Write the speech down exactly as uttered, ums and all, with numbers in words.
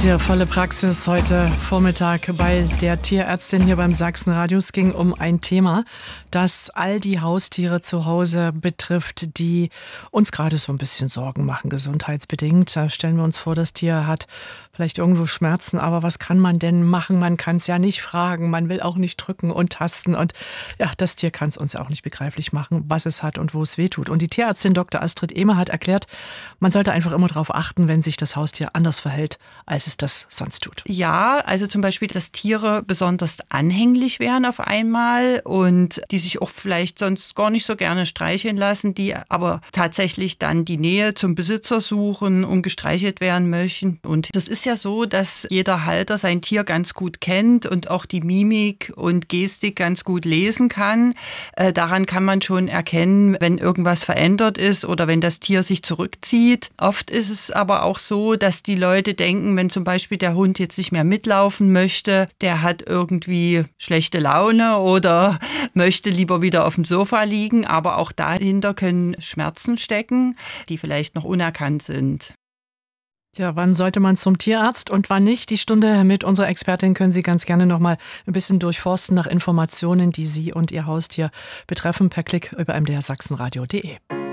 hier volle Praxis heute Vormittag bei der Tierärztin hier beim Sachsenradio. Es ging um ein Thema, das all die Haustiere zu Hause betrifft, die uns gerade so ein bisschen Sorgen machen, gesundheitsbedingt. Da stellen wir uns vor, das Tier hat vielleicht irgendwo Schmerzen, aber was kann man denn machen? Man kann es ja nicht fragen, man will auch nicht drücken und tasten und ja, das Tier kann es uns auch nicht begreiflich machen, was es hat und wo es wehtut. Und die Tierärztin Doktor Astrid Ehmer hat erklärt, man sollte einfach immer darauf achten, wenn sich das Haustier anders verhält, als es das sonst tut. Ja, also zum Beispiel, dass Tiere besonders anhänglich werden auf einmal und die sich auch vielleicht sonst gar nicht so gerne streicheln lassen, die aber tatsächlich dann die Nähe zum Besitzer suchen und gestreichelt werden möchten. Und das ist ja so, dass jeder Halter sein Tier ganz gut kennt und auch die Mimik und Gestik ganz gut lesen kann. Äh, daran kann man schon erkennen, wenn irgendwas verändert ist oder wenn das Tier sich zurückzieht. Oft ist es aber auch so, dass die Leute denken, wenn zum Beispiel der Hund jetzt nicht mehr mitlaufen möchte, der hat irgendwie schlechte Laune oder möchte lieber wieder auf dem Sofa liegen. Aber auch dahinter können Schmerzen stecken, die vielleicht noch unerkannt sind. Ja, wann sollte man zum Tierarzt und wann nicht? Die Stunde mit unserer Expertin können Sie ganz gerne noch mal ein bisschen durchforsten nach Informationen, die Sie und Ihr Haustier betreffen, per Klick über m d r sachsenradio punkt d e.